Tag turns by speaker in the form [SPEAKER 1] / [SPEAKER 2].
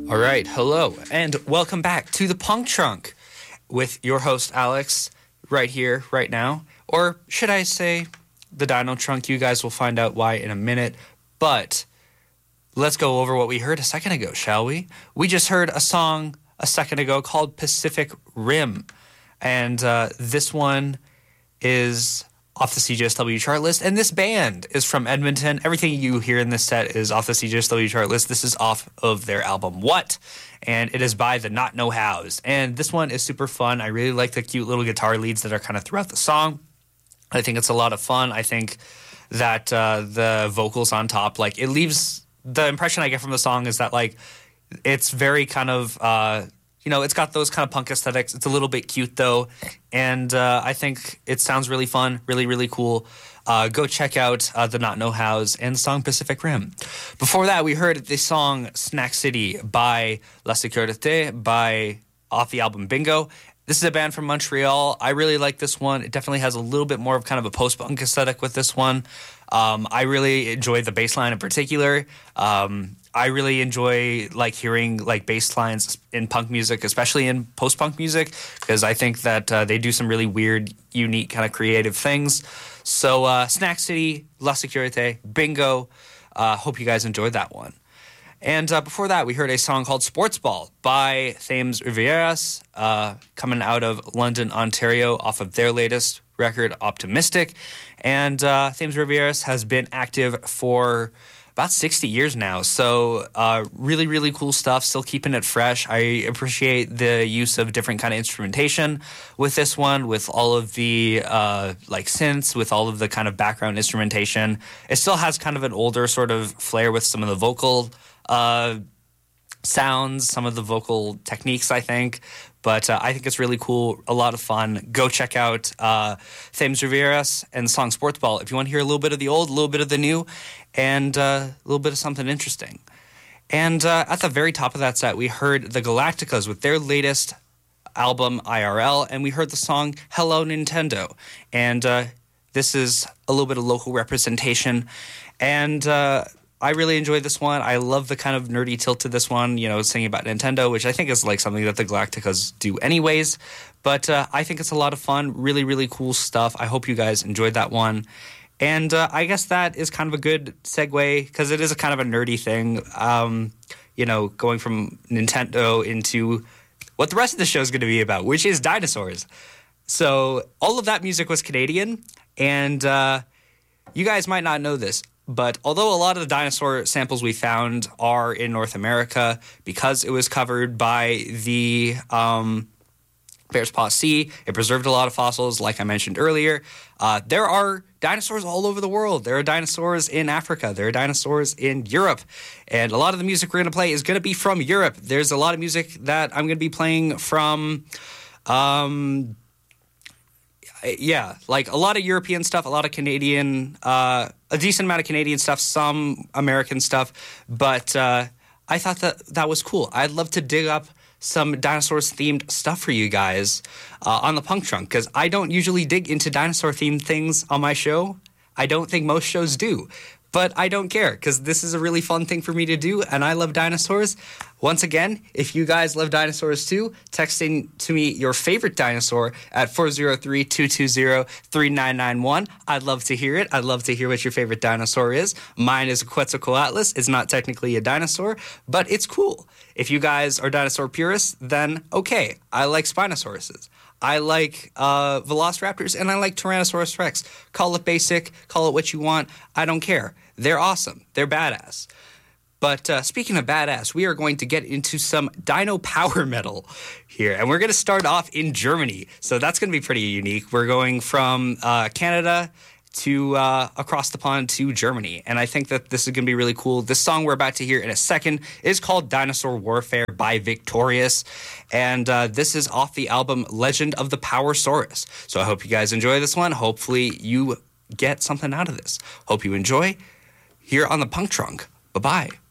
[SPEAKER 1] All right, hello, and welcome back to the Punk Trunk with your host, Alex, right here, right now. Or should I say the Dino Trunk? You guys will find out why in a minute. But let's go over what we heard a second ago, shall we? We just heard a song a second ago called Pacific Rim. And this one is off the CJSW chart list. And this band is from Edmonton. Everything you hear in this set is off the CJSW chart list. This is off of their album, What? And it is by the Not Know Hows. And this one is super fun. I really like the cute little guitar leads that are kind of throughout the song. I think it's a lot of fun. I think that the vocals on top, like, it leaves... The impression I get from the song is that, like, it's very kind of... it's got those kind of punk aesthetics. It's a little bit cute, though. And I think it sounds really fun, really, really cool. Go check out the Not Know Hows and the song Pacific Rim. Before that, we heard the song Snack City by La Sécurité off the album Bingo. This is a band from Montreal. I really like this one. It definitely has a little bit more of kind of a post-punk aesthetic with this one. I really enjoy the bass line in particular. I really enjoy hearing bass lines in punk music, especially in post-punk music, because I think that they do some really weird, unique, kind of creative things. So Snack City, La Sécurité, Bingo. Hope you guys enjoyed that one. And before that, we heard a song called Sports Ball by Thames Rivieras, coming out of London, Ontario, off of their latest record, Optimistic. And Thames Rivieras has been active for about 60 years now. So really, really cool stuff, still keeping it fresh. I appreciate the use of different kind of instrumentation with this one, with all of the synths, with all of the kind of background instrumentation. It still has kind of an older sort of flair with some of the vocal sounds, some of the vocal techniques, I think. But I think it's really cool, a lot of fun. Go check out Thames Rivieras and the song Sports Ball if you want to hear a little bit of the old, a little bit of the new, and a little bit of something interesting. And at the very top of that set, we heard the Galacticas with their latest album, IRL, and we heard the song Hello Nintendo. And this is a little bit of local representation. And I really enjoyed this one. I love the kind of nerdy tilt to this one, singing about Nintendo, which I think is something that the Galacticas do anyways. But I think it's a lot of fun, really, really cool stuff. I hope you guys enjoyed that one. And I guess that is kind of a good segue, because it is a kind of a nerdy thing, going from Nintendo into what the rest of the show is going to be about, which is dinosaurs. So all of that music was Canadian, and you guys might not know this, but although a lot of the dinosaur samples we found are in North America, because it was covered by the Bears Paw Sea, it preserved a lot of fossils, like I mentioned earlier. There are dinosaurs all over the world. There are dinosaurs in Africa. There are dinosaurs in Europe. And a lot of the music we're going to play is going to be from Europe. There's a lot of music that I'm going to be playing from... a lot of European stuff, a lot of Canadian, a decent amount of Canadian stuff, some American stuff, but I thought that was cool. I'd love to dig up some dinosaurs-themed stuff for you guys on the Punk Trunk, because I don't usually dig into dinosaur-themed things on my show. I don't think most shows do. But I don't care, because this is a really fun thing for me to do, and I love dinosaurs. Once again, if you guys love dinosaurs too, text in to me your favorite dinosaur at 403-220-3991. I'd love to hear it. I'd love to hear what your favorite dinosaur is. Mine is Quetzalcoatlus. It's not technically a dinosaur, but it's cool. If you guys are dinosaur purists, then okay. I like Spinosauruses. I like Velociraptors, and I like Tyrannosaurus Rex. Call it basic, call it what you want. I don't care. They're awesome. They're badass. But speaking of badass, we are going to get into some dino power metal here. And we're going to start off in Germany. So that's going to be pretty unique. We're going from Canada to across the pond to Germany. And I think that this is going to be really cool. This song we're about to hear in a second is called Dinosaur Warfare by Victorious. And this is off the album Legend of the Powersaurus. So I hope you guys enjoy this one. Hopefully you get something out of this. Hope you enjoy here on the Punk Trunk. Bye-bye.